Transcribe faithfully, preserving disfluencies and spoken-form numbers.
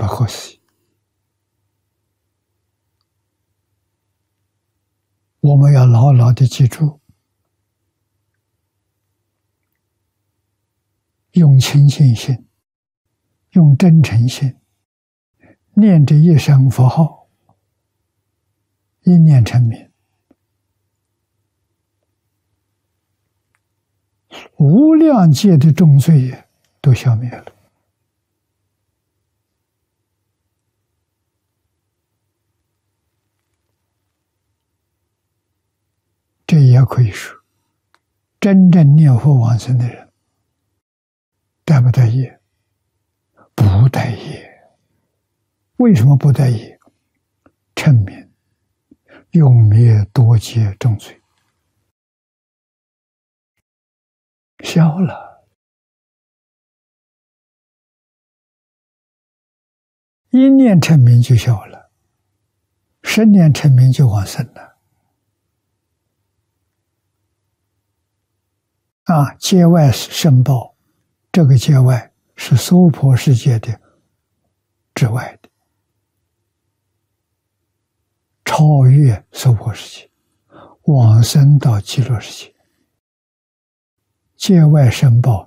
不可思议。我们要牢牢的记住，用清净心，用真诚心，念这一声佛号，一念成名，无量界的重罪都消灭了。这也可以说，真正念佛往生的人，带不带业？不带业。为什么不带业？称名，永灭多劫重罪，消了。一念称名就消了，十念称名就往生了。啊，界外申报，这个界外是娑婆世界的之外的，超越娑婆世界，往生到极乐世界。界外申报